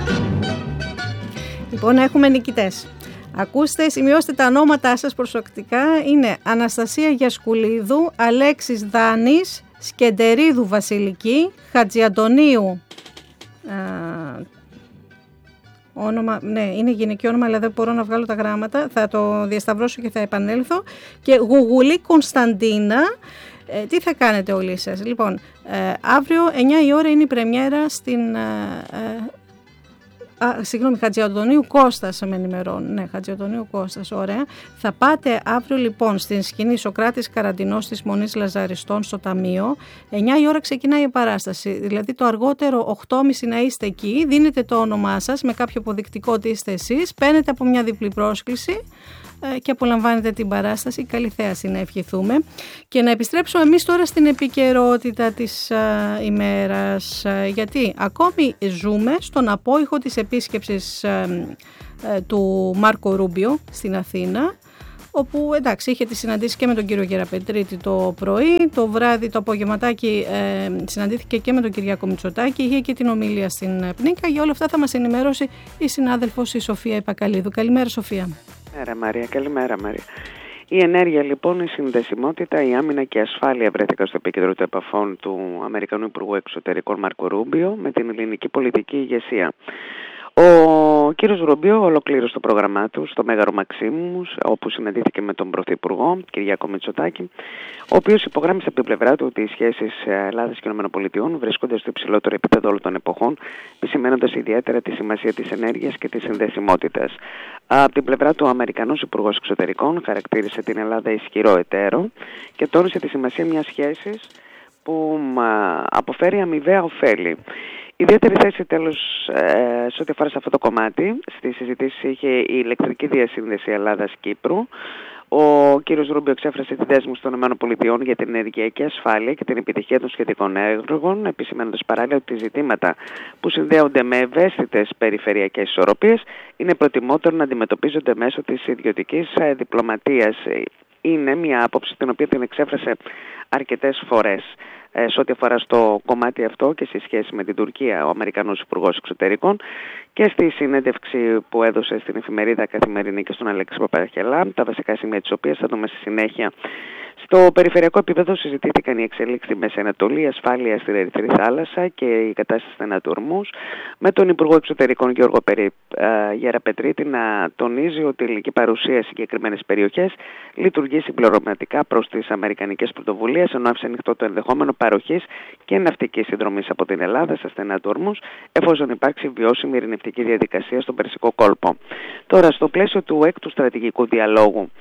Λοιπόν, έχουμε νικητές. Ακούστε, σημειώστε τα ονόματά σας προσεκτικά. Είναι Αναστασία Γιασκουλίδου, Αλέξης Δάνης, Σκεντερίδου Βασιλική, Χατζιαντονίου. Όνομα, ναι, είναι γυναικείο όνομα, αλλά δεν μπορώ να βγάλω τα γράμματα. Θα το διασταυρώσω και θα επανέλθω. Και Γουγουλή Κωνσταντίνα. Τι θα κάνετε όλοι σας? Λοιπόν, αύριο 9 η ώρα είναι η πρεμιέρα στην... Χατζιαντονίου Κώστας με ενημερώνουν. Ναι, Χατζιαντονίου Κώστας, ωραία. Θα πάτε αύριο λοιπόν στην σκηνή Σωκράτης Καραντινός της Μονής Λαζαριστών στο Ταμείο. 9 η ώρα ξεκινάει η παράσταση. Δηλαδή το αργότερο 8.30 να είστε εκεί. Δίνετε το όνομά σας με κάποιο αποδεικτικό ότι είστε εσείς. Παίρνετε από μια διπλή πρόσκληση και απολαμβάνετε την παράσταση. Καλή θέαση να ευχηθούμε. Και να επιστρέψουμε εμείς τώρα στην επικαιρότητα της ημέρας, γιατί ακόμη ζούμε στον απόϊχο της επίσκεψης του Μάρκο Ρούμπιο στην Αθήνα, όπου εντάξει είχε τη συναντήσει και με τον κύριο Γεραπετρίτη το πρωί, το βράδυ, το απογευματάκι συναντήθηκε και με τον Κυριάκο Μητσοτάκη, είχε και την ομιλία στην Πνίκα. Για όλα αυτά θα μας ενημερώσει η συνάδελφος η Σοφία Ιπακαλίδου. Καλημέρα Σοφία. Καλημέρα Μαρία. Η ενέργεια λοιπόν, η συνδεσιμότητα, η άμυνα και η ασφάλεια βρέθηκαν στο επίκεντρο των επαφών του Αμερικανού Υπουργού Εξωτερικών Μάρκο Ρούμπιο με την ελληνική πολιτική ηγεσία. Ο κύριος Ρούμπιο ολοκλήρωσε το πρόγραμμά του στο Μέγαρο Μαξίμους, όπου συναντήθηκε με τον Πρωθυπουργό Κυριάκο Μητσοτάκη, ο οποίος υπογράμμισε από την πλευρά του ότι οι σχέσεις Ελλάδας και ΗΠΑ βρίσκονται στο υψηλότερο επίπεδο όλων των εποχών, επισημαίνοντας ιδιαίτερα τη σημασία της ενέργειας και της συνδεσιμότητας. Από την πλευρά του, ο Αμερικανός Υπουργός Εξωτερικών χαρακτήρισε την Ελλάδα ισχυρό εταίρο και τόνισε τη σημασία μιας σχέσης που αποφέρει αμοιβαία ωφέλη. Ιδιαίτερη θέση τέλος σε ό,τι αφορά σε αυτό το κομμάτι, στη συζήτηση είχε η ηλεκτρική διασύνδεση Ελλάδας-Κύπρου. Ο κύριος Ρούμπιο εξέφρασε τη δέσμευση των ΗΠΑ για την ενεργειακή ασφάλεια και την επιτυχία των σχετικών έργων, επισημαίνοντας παράλληλα ότι ζητήματα που συνδέονται με ευαίσθητες περιφερειακές ισορροπίες είναι προτιμότερο να αντιμετωπίζονται μέσω της ιδιωτικής διπλωματίας. Είναι μια άποψη την οποία την εξέφρασε αρκετές φορές. Σε ό,τι αφορά στο κομμάτι αυτό και σε σχέση με την Τουρκία, ο Αμερικανός Υπουργός Εξωτερικών, και στη συνέντευξη που έδωσε στην εφημερίδα Καθημερινή και στον Αλέξη Παπαχελά, τα βασικά σημεία της οποίας θα δούμε στη συνέχεια. Στο περιφερειακό επίπεδο συζητήθηκαν οι εξελίξεις στη Μέση Ανατολή, η ασφάλεια στην Ερυθρή Θάλασσα και η κατάσταση στην Ανατολή Ορμούς, με τον Υπουργό Εξωτερικών Γιώργο Γεραπετρίτη να τονίζει ότι η ελληνική παρουσία σε συγκεκριμένες περιοχές λειτουργεί συμπληρωματικά προς τις αμερικανικές πρωτοβουλίες, ενώ άφησε ανοιχτό το ενδεχόμενο παροχής και ναυτικής συνδρομής από την Ελλάδα στα στενά του Ορμούς, εφόσον υπάρξει βιώσιμη ειρηνευτική διαδικασία στον Περσικό κόλπο. Τώρα, στο πλαίσιο του έκτου στρατηγικού διαλόγου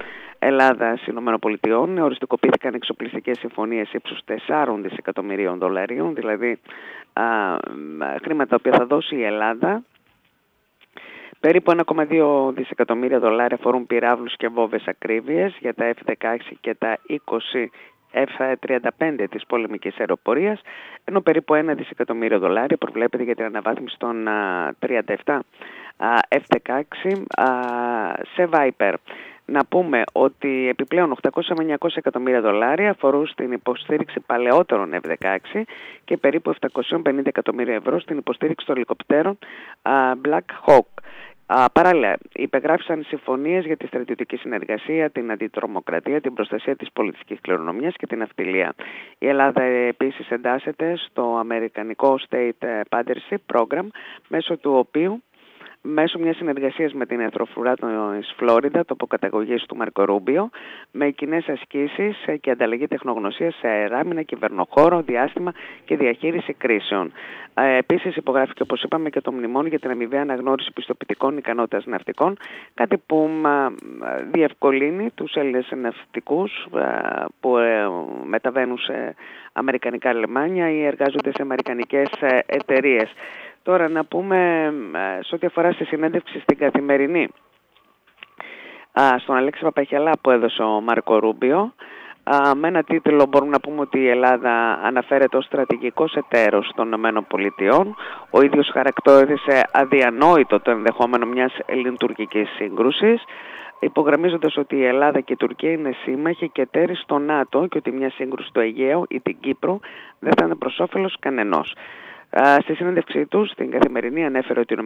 Ελλάδας-ΗΠΑ οριστικοποιήθηκαν εξοπλιστικές συμφωνίες ύψους 4 δισεκατομμυρίων δολαρίων, δηλαδή χρήματα τα οποία θα δώσει η Ελλάδα. Περίπου 1,2 δισεκατομμύρια δολάρια αφορούν πυράβλους και βόβες ακρίβειες για τα F-16 και τα 20 F-35 της πολεμικής αεροπορίας, ενώ περίπου 1 δισεκατομμύριο δολάρια προβλέπεται για την αναβάθμιση των 37 F-16 σε Viper. Να πούμε ότι επιπλέον 800 με 900 εκατομμύρια δολάρια αφορούν στην υποστήριξη παλαιότερων F-16 και περίπου 750 εκατομμύρια ευρώ στην υποστήριξη των ελικοπτέρων Black Hawk. Παράλληλα, υπεγράφησαν συμφωνίες για τη στρατιωτική συνεργασία, την αντιτρομοκρατία, την προστασία της πολιτικής κληρονομιάς και την ναυτιλία. Η Ελλάδα επίσης εντάσσεται στο αμερικανικό State Partnership Program, μέσω του οποίου μέσω μιας συνεργασίας με την Ερθροφρουρά της Φλόριντα, τόπο καταγωγής του Μάρκο Ρούμπιο, με κοινές ασκήσεις και ανταλλαγή τεχνογνωσίας σε αεράμινα, κυβερνοχώρο, διάστημα και διαχείριση κρίσεων. Επίσης υπογράφηκε, όπως είπαμε, και το μνημόνιο για την αμοιβαία αναγνώριση πιστοποιητικών ικανότητας ναυτικών, κάτι που διευκολύνει τους Έλληνες ναυτικούς που μεταβαίνουν σε αμερικανικά λιμάνια ή εργάζονται σε αμερικανικές εταιρείες. Τώρα να πούμε σε ό,τι αφορά στη συνέντευξη στην Καθημερινή στον Αλέξη Παπαχελά που έδωσε ο Μάρκο Ρούμπιο, με ένα τίτλο μπορούμε να πούμε ότι η Ελλάδα αναφέρεται ως στρατηγικός εταίρος των ΗΠΑ. Ο ίδιος χαρακτήρισε αδιανόητο το ενδεχόμενο μιας ελληνοτουρκικής σύγκρουσης, υπογραμμίζοντας ότι η Ελλάδα και η Τουρκία είναι σύμμαχοι και εταίροι στο ΝΑΤΟ και ότι μια σύγκρουση στο Αιγαίο ή την Κύπρο δεν θα είναι προς όφελος κανενός. Στη συνέντευξή του στην Καθημερινή ανέφερε ότι οι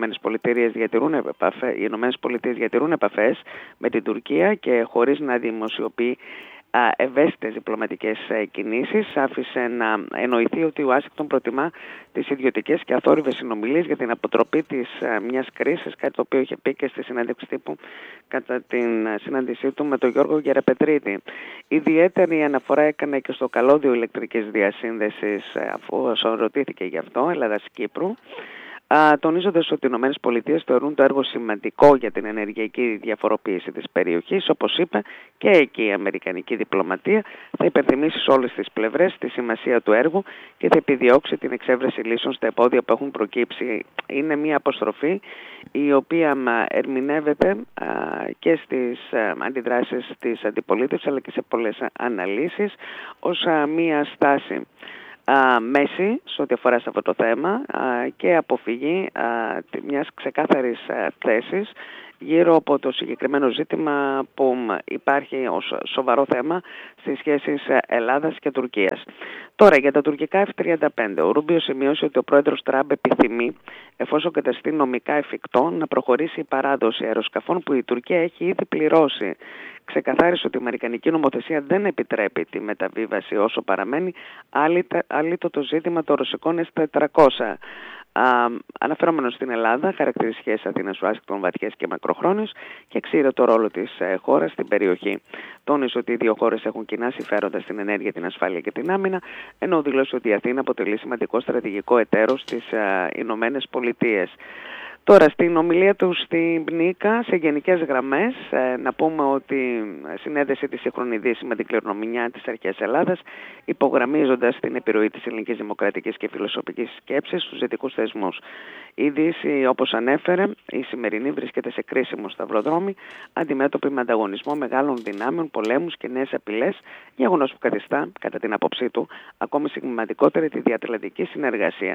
Ηνωμένες Πολιτείες διατηρούν επαφές με την Τουρκία και χωρίς να δημοσιοποιεί ευαίσθητες διπλωματικές κινήσεις, άφησε να εννοηθεί ότι η Ουάσιγκτον προτιμά τις ιδιωτικές και αθόρυβες συνομιλίες για την αποτροπή της μιας κρίσης, κάτι το οποίο είχε πει και στη συνέντευξη τύπου κατά την συνάντησή του με τον Γιώργο Γεραπετρίτη. Ιδιαίτερη αναφορά έκανε και στο καλώδιο ηλεκτρικής διασύνδεσης, αφού ρωτήθηκε γι' αυτό, Ελλάδας-Κύπρου, τονίζοντας ότι οι ΗΠΑ θεωρούν το έργο σημαντικό για την ενεργειακή διαφοροποίηση της περιοχής. Όπως είπε, και εκεί η αμερικανική διπλωματία θα υπενθυμίσει σε όλες τις πλευρές τη σημασία του έργου και θα επιδιώξει την εξέβρεση λύσεων στα εμπόδια που έχουν προκύψει. Είναι μια αποστροφή η οποία ερμηνεύεται και στις αντιδράσεις της αντιπολίτευσης αλλά και σε πολλές αναλύσεις ως μια στάση μέση σε ό,τι αφορά σε αυτό το θέμα και αποφυγή μιας ξεκάθαρης θέσης γύρω από το συγκεκριμένο ζήτημα που υπάρχει ως σοβαρό θέμα στις σχέσεις Ελλάδας και Τουρκίας. Τώρα, για τα τουρκικά F-35, ο Ρούμπιο σημείωσε ότι ο πρόεδρος Τραμπ επιθυμεί, εφόσον καταστεί νομικά εφικτό, να προχωρήσει η παράδοση αεροσκαφών που η Τουρκία έχει ήδη πληρώσει. Ξεκαθάρισε ότι η αμερικανική νομοθεσία δεν επιτρέπει τη μεταβίβαση όσο παραμένει άλυτο το ζήτημα των ρωσικών S-400. Αναφερόμενος στην Ελλάδα, χαρακτηρίζει σχέσεις Αθήνας-Ουάσιγκτον βαθιές και μακροχρόνιες και εξήρε το ρόλο της χώρας στην περιοχή. Τόνισε ότι οι δύο χώρες έχουν κοινά συμφέροντα στην ενέργεια, την ασφάλεια και την άμυνα, ενώ δήλωσε ότι η Αθήνα αποτελεί σημαντικό στρατηγικό εταίρο στις Ηνωμένες Πολιτείες. Τώρα, στην ομιλία του στην ΠΝΙΚΑ, σε γενικές γραμμές, να πούμε ότι συνέδεσε τη σύγχρονη Δύση με την κληρονομιά της αρχαίας Ελλάδας, υπογραμμίζοντας την επιρροή της ελληνικής δημοκρατικής και φιλοσοφικής σκέψης στους δυτικούς θεσμούς. Η Δύση, όπως ανέφερε, η σημερινή βρίσκεται σε κρίσιμο σταυροδρόμι, αντιμέτωπη με ανταγωνισμό μεγάλων δυνάμεων, πολέμους και νέες απειλές, γεγονός που καθιστά, κατά την άποψή του, ακόμη σημαντικότερη τη διατλαντική συνεργασία.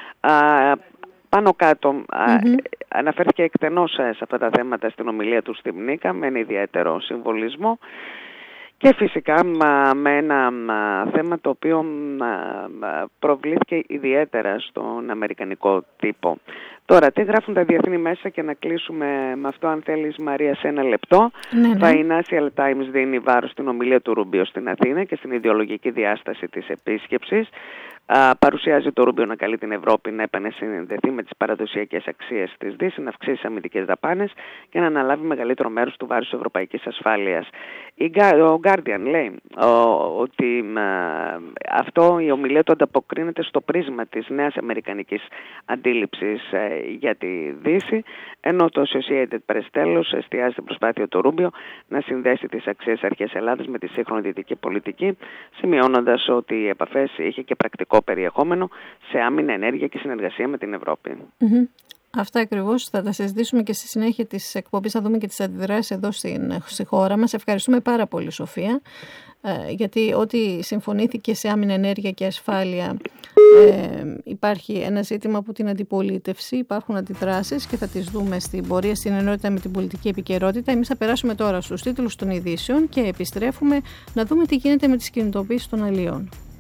Πάνω κάτω αναφέρθηκε εκτενώς σε αυτά τα θέματα στην ομιλία του στην ΠΝΙΚΑ με ένα ιδιαίτερο συμβολισμό και φυσικά με ένα θέμα το οποίο προβλήθηκε ιδιαίτερα στον αμερικανικό τύπο. Τώρα, τι γράφουν τα διεθνή μέσα και να κλείσουμε με αυτό, αν θέλεις, Μαρία, σε ένα λεπτό. Ναι. Το Financial Times δίνει βάρος στην ομιλία του Ρούμπιο στην Αθήνα και στην ιδεολογική διάσταση της επίσκεψης. Παρουσιάζει το Ρούμπιο να καλεί την Ευρώπη να επανεσυνδεθεί με τις παραδοσιακές αξίες της Δύσης, να αυξήσει αμυντικές δαπάνες και να αναλάβει μεγαλύτερο μέρος του βάρους της ευρωπαϊκής ασφάλειας. Ο Guardian λέει ότι αυτό, η ομιλία του ανταποκρίνεται στο πρίσμα της νέας αμερικανικής αντίληψης για τη Δύση, ενώ το Associated Press τέλος εστιάζει την προσπάθεια του Ρούμπιο να συνδέσει τις αξίες αρχαίας Ελλάδας με τη σύγχρονη δυτική πολιτική, σημειώνοντας ότι οι επαφές είχε και πρακτικό περιεχόμενο σε άμυνα, ενέργεια και συνεργασία με την Ευρώπη. Αυτά ακριβώς θα τα συζητήσουμε και στη συνέχεια της εκπομπής, θα δούμε και τις αντιδράσεις εδώ στη χώρα μας. Ευχαριστούμε πάρα πολύ, Σοφία, γιατί ό,τι συμφωνήθηκε σε άμυνα, ενέργεια και ασφάλεια, υπάρχει ένα ζήτημα από την αντιπολίτευση, υπάρχουν αντιδράσεις και θα τις δούμε στην πορεία, στην ενότητα με την πολιτική επικαιρότητα. Εμείς θα περάσουμε τώρα στους τίτλους των ειδήσεων και επιστρέφουμε να δούμε τι γίνεται με τις κινητοποίησεις των αλλιών.